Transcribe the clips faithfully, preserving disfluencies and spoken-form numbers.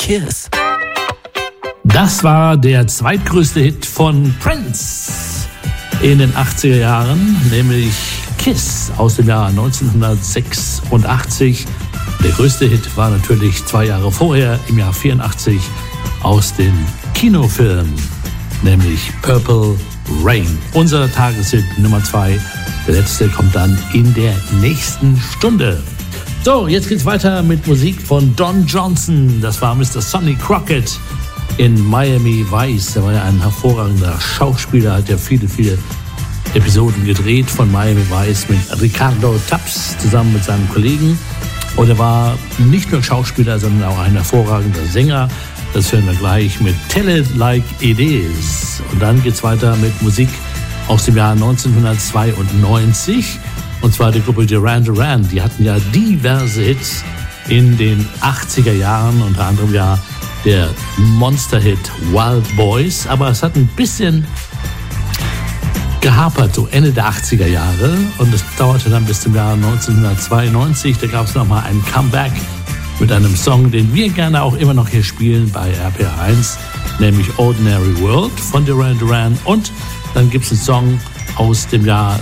Kiss. Das war der zweitgrößte Hit von Prince in den achtziger Jahren, nämlich Kiss aus dem Jahr neunzehnhundertsechsundachtzig. Der größte Hit war natürlich zwei Jahre vorher, im Jahr vierundachtzig, aus dem Kinofilm, nämlich Purple Rain. Unser Tageshit Nummer zwei. Der letzte kommt dann in der nächsten Stunde. So, jetzt geht's weiter mit Musik von Don Johnson. Das war Mister Sonny Crockett in Miami Vice. Der war ja ein hervorragender Schauspieler, hat ja viele, viele Episoden gedreht von Miami Vice mit Ricardo Tubbs zusammen mit seinem Kollegen. Und er war nicht nur Schauspieler, sondern auch ein hervorragender Sänger. Das hören wir gleich mit Tell It Like It Is. Und dann geht's weiter mit Musik aus dem Jahr neunzehnhundertzweiundneunzig. Und zwar die Gruppe Duran Duran. Die hatten ja diverse Hits in den achtziger Jahren, unter anderem ja der Monster-Hit Wild Boys. Aber es hat ein bisschen gehapert, so Ende der achtziger Jahre. Und es dauerte dann bis zum Jahr neunzehnhundertzweiundneunzig. Da gab es nochmal ein Comeback mit einem Song, den wir gerne auch immer noch hier spielen bei R P R eins, nämlich Ordinary World von Duran Duran. Und dann gibt es einen Song aus dem Jahr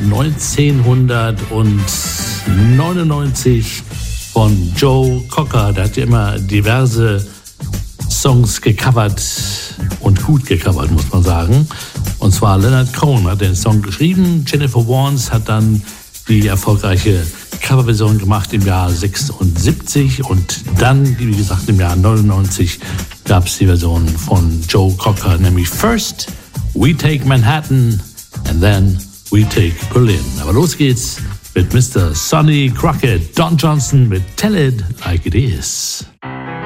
neunzehnhundertneunundneunzig von Joe Cocker. Der hat ja immer diverse Songs gecovert und gut gecovert, muss man sagen. Und zwar Leonard Cohen hat den Song geschrieben. Jennifer Warnes hat dann die erfolgreiche Coverversion gemacht im Jahr sechsundsiebzig. Und dann, wie gesagt, im Jahr neunundneunzig gab es die Version von Joe Cocker, nämlich First We Take Manhattan and then we take Berlin. Aber los geht's mit Mister Sonny Crockett, Don Johnson mit Tell It Like It Is.